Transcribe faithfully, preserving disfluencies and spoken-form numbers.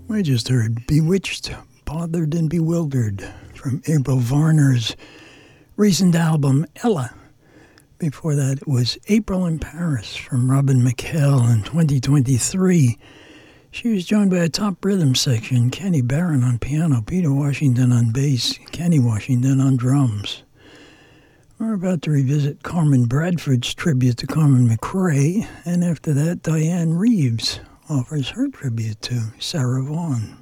We just heard Bewitched, Bothered and Bewildered from April Varner's recent album, Ella. Before that, it was April in Paris from Robin McHale in twenty twenty-three. She was joined by a top rhythm section, Kenny Barron on piano, Peter Washington on bass, Kenny Washington on drums. We're about to revisit Carmen Bradford's tribute to Carmen McRae, and after that, Diane Reeves offers her tribute to Sarah Vaughan.